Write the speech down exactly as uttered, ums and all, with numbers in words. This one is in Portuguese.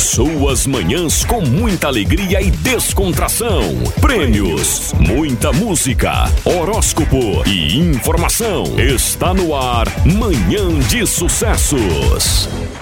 Suas manhãs com muita alegria e descontração. Prêmios, muita música, horóscopo e informação. Está no ar Manhã de Sucessos.